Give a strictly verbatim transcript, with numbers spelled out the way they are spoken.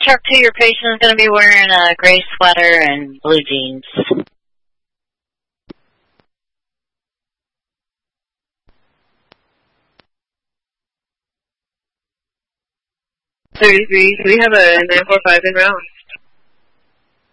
truck two, your patient is going to be wearing a gray sweater and blue jeans. thirty-three, we have a nine four five in route.